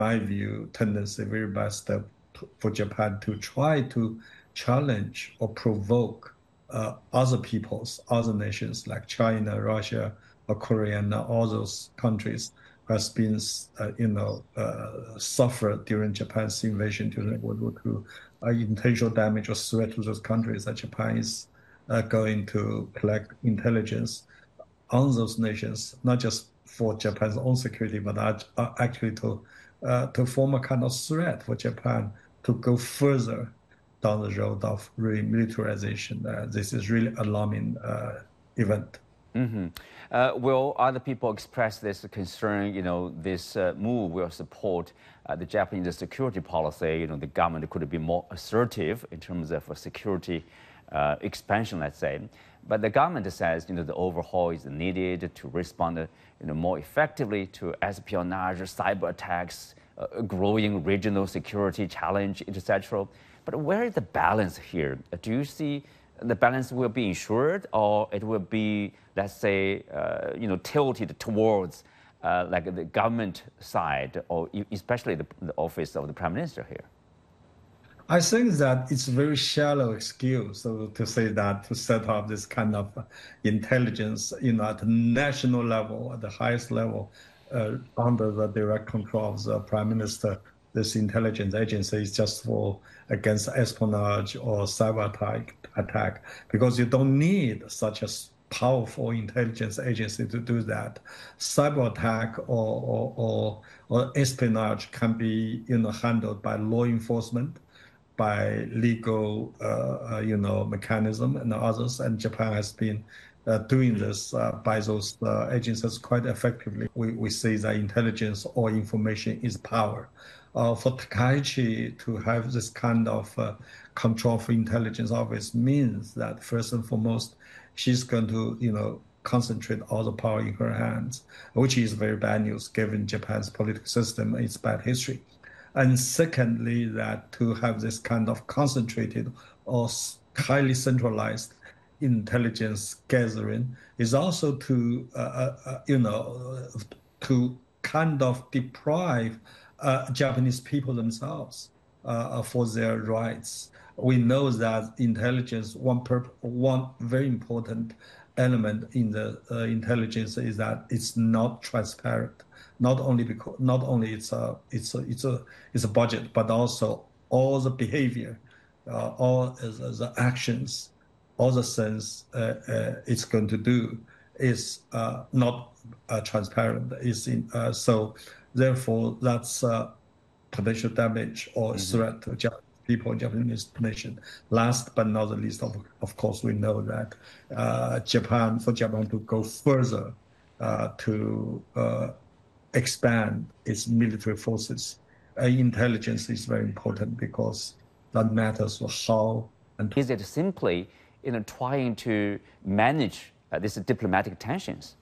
my view, tendency, very bad step for Japan to try to challenge or provoke other peoples, other nations like China, Russia, or Korea, and all those countries has been, suffered during Japan's invasion during World War II, intentional damage or threat to those countries that Japan is going to collect intelligence on those nations, not just for Japan's own security, but actually to form a kind of threat for Japan to go further down the road of remilitarization. This is really alarming event. Mm-hmm. Will other people express this concern? This move will support the Japanese security policy. The government could be more assertive in terms of security expansion, let's say. But the government says, the overhaul is needed to respond, more effectively to espionage, cyber attacks, growing regional security challenge, etc. But where is the balance here? Do you see the balance will be ensured, or it will be, let's say, tilted towards like the government side, or especially the office of the prime minister here? I think that it's a very shallow excuse to say that to set up this kind of intelligence, at the national level, at the highest level, under the direct control of the prime minister. This intelligence agency is just for against espionage or cyber attack, because you don't need such a powerful intelligence agency to do that. Cyber attack or espionage can be handled by law enforcement, by legal mechanism and others, and Japan has been doing this by those agencies quite effectively. We say that intelligence or information is power. For Takaichi to have this kind of control for intelligence office means that first and foremost, she's going to concentrate all the power in her hands, which is very bad news given Japan's political system and its bad history. And secondly, that to have this kind of concentrated or highly centralized intelligence gathering is also to kind of deprive Japanese people themselves for their rights. We know that intelligence, one very important element in the intelligence is that it's not transparent. Not only it's a budget, but also all the behavior, all the actions, all the things it's going to do is not transparent. So therefore that's potential damage or threat to Japanese people, Japanese nation. Last but not the least, of course, we know that for Japan to go further to expand its military forces, intelligence is very important because that matters for how. And is it simply trying to manage these diplomatic tensions?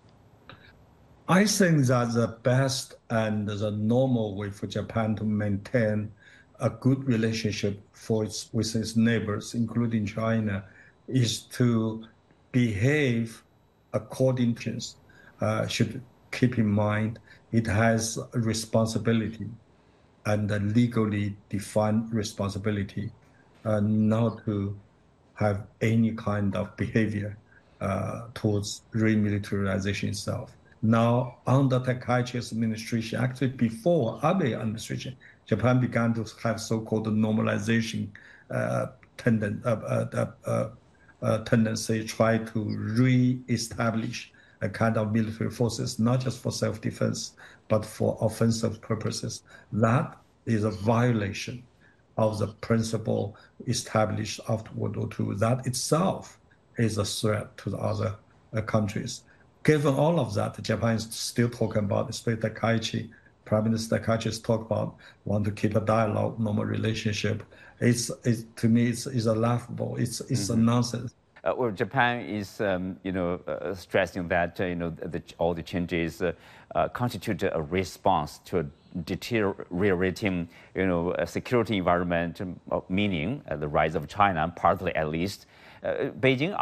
I think that the best and the normal way for Japan to maintain a good relationship with its neighbors, including China, is to behave according to should keep in mind it has a responsibility and a legally defined responsibility not to have any kind of behavior towards remilitarization itself. Now, under Takaichi's administration, actually before Abe administration, Japan began to have so-called normalization tendency, try to re-establish a kind of military forces, not just for self-defense, but for offensive purposes. That is a violation of the principle established after World War II. That itself is a threat to the other countries. Given all of that, Japan is still talking about, especially Takaichi, Prime Minister Takaichi has talked about want to keep a dialogue, normal relationship. To me, it's a laughable. It's a nonsense. Well, Japan is, stressing that all the changes constitute a response to a deteriorating, security environment, meaning the rise of China, partly at least. Beijing